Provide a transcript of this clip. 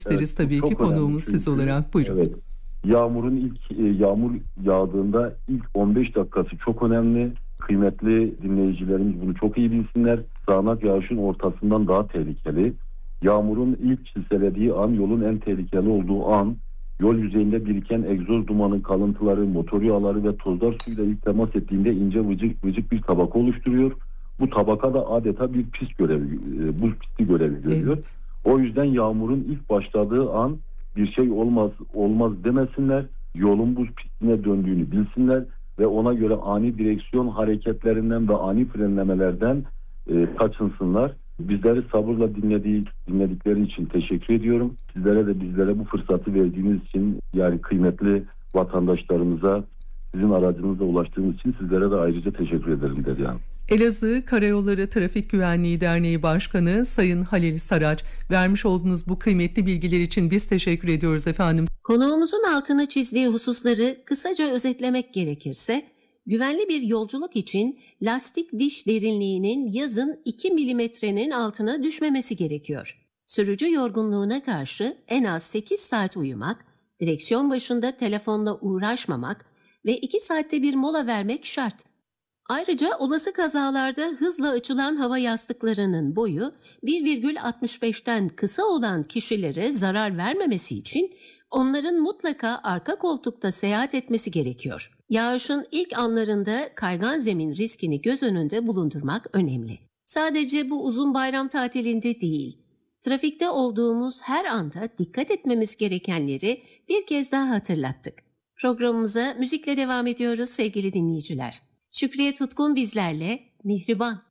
Evet, İsteriz bu tabii ki çok önemli konuğumuz siz çünkü olarak. Buyurun. evet, yağmur yağdığında ilk 15 dakikası çok önemli. Kıymetli dinleyicilerimiz bunu çok iyi bilsinler. Sağanak yağışın ortasından daha tehlikeli. Yağmurun ilk çiselediği an yolun en tehlikeli olduğu an. Yol yüzeyinde biriken egzoz dumanı kalıntıları, motor yağları ve tozlar suyla ilk temas ettiğinde ince vıcık vıcık bir tabaka oluşturuyor. Bu tabaka da adeta bir pist görevi, buz pisti görevi görüyor. Evet. O yüzden yağmurun ilk başladığı an bir şey olmaz demesinler. Yolun buz pistine döndüğünü bilsinler ve ona göre ani direksiyon hareketlerinden ve ani frenlemelerden kaçınsınlar. Bizleri sabırla dinledikleri için teşekkür ediyorum. Sizlere de bizlere bu fırsatı verdiğiniz için, yani kıymetli vatandaşlarımıza sizin aracınızla ulaştığımız için sizlere de ayrıca teşekkür ederim Derya Hanım. Elazığ Karayolları Trafik Güvenliği Derneği Başkanı Sayın Halil Saraç, vermiş olduğunuz bu kıymetli bilgiler için biz teşekkür ediyoruz efendim. Konuğumuzun altını çizdiği hususları kısaca özetlemek gerekirse, güvenli bir yolculuk için lastik diş derinliğinin yazın 2 milimetrenin altına düşmemesi gerekiyor. Sürücü yorgunluğuna karşı en az 8 saat uyumak, direksiyon başında telefonla uğraşmamak ve 2 saatte bir mola vermek şart. Ayrıca olası kazalarda hızla açılan hava yastıklarının boyu 1,65'ten kısa olan kişilere zarar vermemesi için onların mutlaka arka koltukta seyahat etmesi gerekiyor. Yağışın ilk anlarında kaygan zemin riskini göz önünde bulundurmak önemli. Sadece bu uzun bayram tatilinde değil, trafikte olduğumuz her anda dikkat etmemiz gerekenleri bir kez daha hatırlattık. Programımıza müzikle devam ediyoruz sevgili dinleyiciler. Şükriye Tutkun bizlerle, Mihriban.